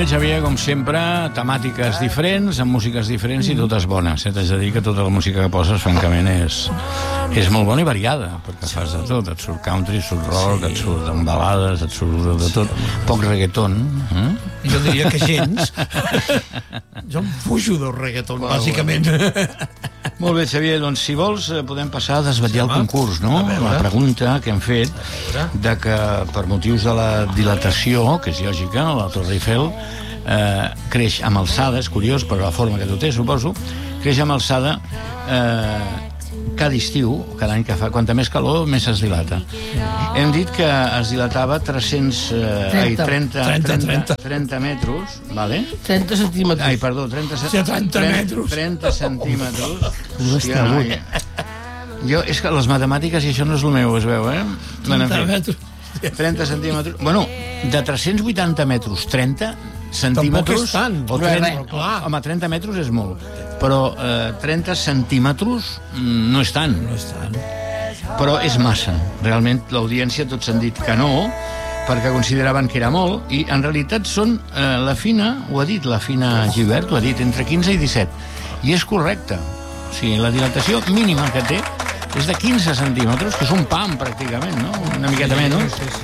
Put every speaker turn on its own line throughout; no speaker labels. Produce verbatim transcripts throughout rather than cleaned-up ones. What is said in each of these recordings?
bé, Xavier, com sempre, temàtiques diferents, amb músiques diferents i totes bones. Eh? T'haig de dir que tota la música que poses, francament, és, és molt bona i variada, perquè fas de tot. Et surt country, et surt rock, et surt amb balades, et surt de tot. Poc reggaeton. Eh?
Jo diria que gens. Jo em fujo del reggaeton, wow, bàsicament.
Molt bé, Xavier, doncs si vols podem passar a desvetllar el concurs, no? La pregunta que hem fet de que per motius de la dilatació, que és lògica, la Torre Eiffel eh, creix amb alçada, és curiós per la forma que tu té, suposo, creix amb alçada eh, cada estiu, cada any que fa, quanta més calor, més es dilata. Hem dit que es dilatava tres-cents, eh, ai, trenta, trenta, trenta, trenta metres, vale?
trenta centímetres.
Ai, perdó, trenta,
setanta metres.
trenta centímetres. Hòstia, noi. Jo, és que les matemàtiques i això no és el meu, es veu, eh?
trenta metres.
trenta centímetres. Bueno, de tres-cents vuitanta metres, trenta centímetres...
Tampoc és tant.
O trenta, clar. Home, trenta metres és molt. Però eh, trenta centímetres no és tant.
No és tant.
Però és massa. Realment, l'audiència tots han dit que no, perquè consideraven que era molt, i en realitat són, eh, la Fina, ho ha dit, la Fina Gibert, ho ha dit, entre quinze i disset. I és correcte. O sigui, la dilatació mínima que té és de quinze centímetres, que és un pam, pràcticament, no? Una miqueta menys.
Sí,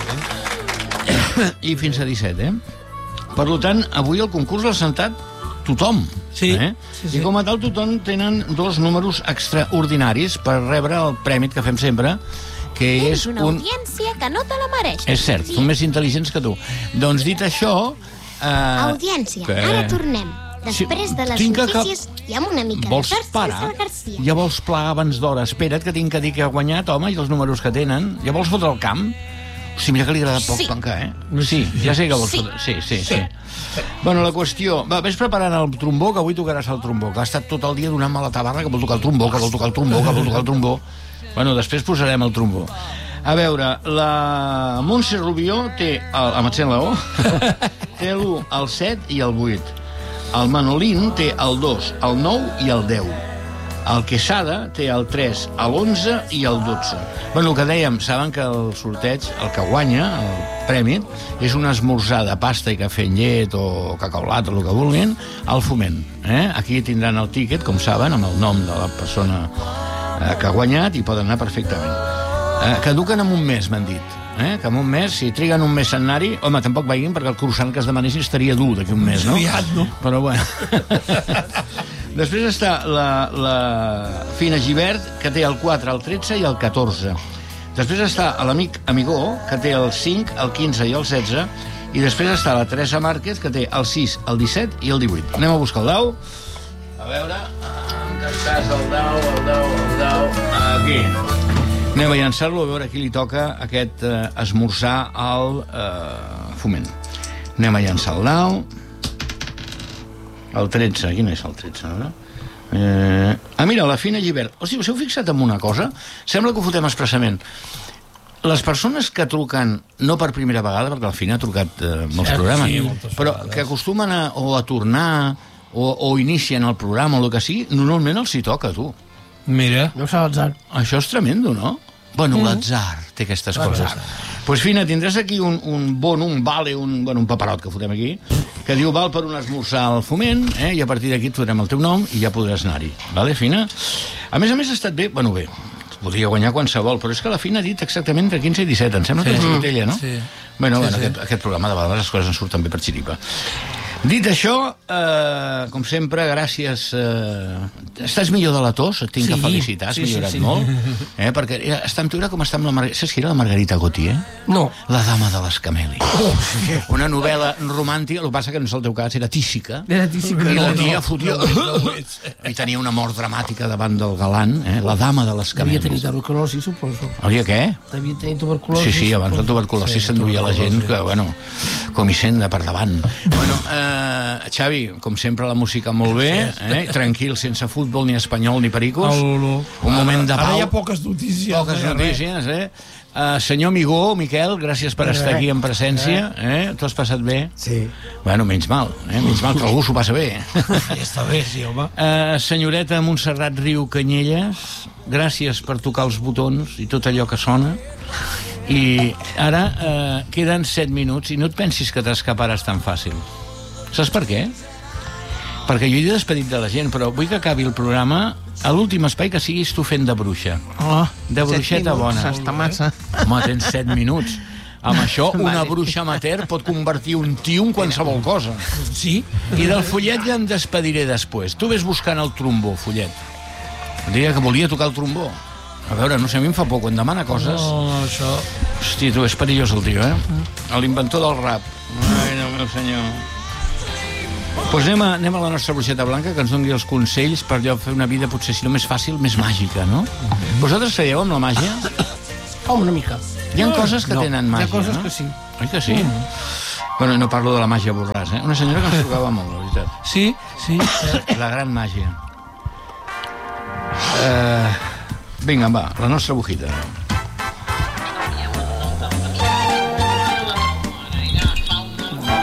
sí.
I fins a disset, eh? Per tant, avui el concurs l'ha sentat tothom.
Sí,
eh?
sí, sí.
I com a tal, tothom tenen dos números extraordinaris per rebre el prèmit que fem sempre, que és
una
un...
audiència que no te la mereix.
És cert, són més intel·ligents que tu. Doncs dit això... Eh...
Audiència,
que...
ara tornem. Després de les
Tinc que-
notícies hi ha una mica
Vols
de
parar?
César García.
Ja vols plegar abans d'hora? Espera't, que tinc que dir que ha guanyat, home, i els números que tenen. Ja vols fotre el camp? O sigui, mira que li agrada poc
Sí.
pencar, eh? Sí, ja sé que vols
Sí.
fotre... Sí, sí, sí. Bueno, la qüestió... Va, vés preparant el trombó, que avui tocaràs el trombó, que ha estat tot el dia donant-me la tabarra, que vol tocar el trombó, que vol tocar el trombó, que vol tocar el trombó. Bueno, després posarem el trombó. A veure, la Montse Rubió té, el, amb accent la O, té l'u, el set i el vuit. El Manolín té el dos, el nou i el deu. El Quesada té el tres, l'onze i el dotze. Bueno, el que dèiem, saben que el sorteig, el que guanya, el prèmit, és un esmorzar de pasta i cafè amb llet o cacaulat o el que vulguin, al Foment. Eh? Aquí tindran el tíquet, com saben, amb el nom de la persona eh, que ha guanyat, i poden anar perfectament. Eh, caduquen en un mes, m'han dit. Eh? Que en un mes, si triguen un mes a anar-hi, home, tampoc vagin, perquè el croissant que es demanessin estaria dur d'aquí un mes, no?
Aviat, no?
Però bueno. Després està la, la Fina Gibert, que té el quatre, el tretze i el catorze. Després està l'amic Amigó, que té el cinc, el quinze i el setze. I després està la Teresa Márquez, que té el sis, el disset i el divuit. Anem a buscar el dau. A veure, en què estàs, el dau, el dau, el dau... Aquí. Anem a llançar-lo, a veure a qui li toca aquest eh, esmorzar al eh, Foment. Anem a llançar el dau. El tretze, quin és el tretze, no? Eh... Ah, mira, la Fina Gibert. Hòstia, us heu fixat en una cosa? Sembla que ho fotem expressament. Les persones que truquen, no per primera vegada, perquè al Fina ha trucat eh, molts
Cert,
programes,
sí, moltes
però
vegades.
que acostumen a, o a tornar o, o inicien el programa o el que sigui, normalment els hi toca, tu.
Mira.
No s'ha l'atzar.
Això és tremendo, no? Bueno, mm. l'atzar té aquestes coses. Doncs pues, Fina, tindràs aquí un, un bon, un vale, un, bueno, un paperot que fotem aquí, que diu val per un esmorzar al Foment, eh? I a partir d'aquí et fotrem el teu nom i ja podràs anar-hi. Vale, Fina? A més a més ha estat bé, bueno, bé, podria guanyar qualsevol, però és que la Fina ha dit exactament entre quinze i disset, em sembla
Sí.
que és ella, no?
Sí.
Bueno,
Sí,
bueno
sí.
Aquest, aquest programa de vegades les coses en surten bé per xiripa. Dit això, eh, com sempre, gràcies... Eh, estàs millor de la tos, et tinc
Sí,
que felicitar, has
sí, sí,
millorat
sí.
molt. Eh, perquè eh, està amb tu, com està amb la Margarita... Saps qui era la Margarita Gautier?
No.
La dama de les camèlies. Oh, una novel·la romàntica, el que passa que no és el teu cas, era tísica.
Era tísica.
I la
no,
tia
no,
fotia...
no, no ho ets.
I tenia una mort dramàtica davant del galant, eh? La dama de les
Devia tenir
camèlies.
tuberculosi, suposo.
Havia què?
Devia tenir tuberculosi.
Sí, sí, abans la tuberculosi
Sí,
s'enduia la gent
tuberculosi.
que, bueno, com hi sent de per davant. Bueno, eh, Xavi, com sempre la música molt bé, eh? Tranquil, sense futbol, ni espanyol, ni pericos.
El,
Un moment de
Ara
pau.
hi ha poques notícies.
Poques
no hi ha res.
notícies, eh? Uh, senyor Migó, Miquel, gràcies per estar aquí en presència. Eh? T'ho has passat bé?
Sí.
Bueno, menys mal, eh? Menys mal que algú s'ho passa bé.
Ja està bé, sí, home.
Uh, senyoreta Montserrat Riu Canyelles, gràcies per tocar els botons i tot allò que sona. I ara uh, queden set minuts i no et pensis que t'escaparàs tan fàcil. Saps per què? Perquè jo he despedit de la gent, però vull que acabi el programa a l'últim espai que siguis tu fent de bruixa.
Oh,
De bruixeta bona.
Està massa.
Home, tens set minuts. Amb això, una bruixa amateur pot convertir un tio en qualsevol cosa.
Sí?
I del Follet ja em despediré després. Tu ves buscant el trombó, Follet. Diria que volia tocar el trombó. A veure, no sé, a mi em fa por, quan demana coses...
No, això...
Hosti, tu, és perillós el tio, eh? L'inventor del rap. Ai, no, meu senyor. Doncs pues anem, a, anem a la nostra bruixeta blanca, que ens doni els consells per allò fer una vida, potser, si no més fàcil, més màgica, no? Vosaltres creieu en la màgia?
Oh, una mica.
Hi ha coses que
No,
tenen
hi ha
màgia,
coses
no?
que sí.
Oi que sí? Bueno, no parlo de la màgia Borràs, eh? Una senyora que ens trucava molt, la veritat.
Sí, sí.
La gran màgia. Uh, vinga, va, la nostra bujita.